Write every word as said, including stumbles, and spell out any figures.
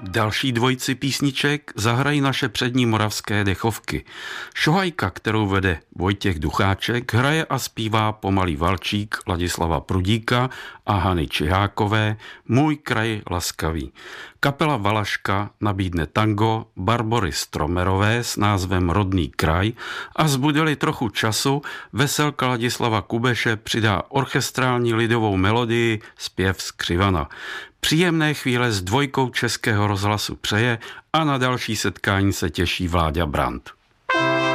Další dvojici písniček zahrají naše přední moravské dechovky. Šohajka, kterou vede Vojtěch Ducháček, hraje a zpívá Pomalý valčík Ladislava Prudíka a Hany Čihákové Můj kraj laskavý. Kapela Valaška nabídne tango Barbory Stromerové s názvem Rodný kraj a zbude-li trochu času, veselka Ladislava Kubeše přidá orchestrální lidovou melodii Zpěv z Křivana. Příjemné chvíle s dvojkou Českého rozhlasu přeje a na další setkání se těší Vláďa Brandt.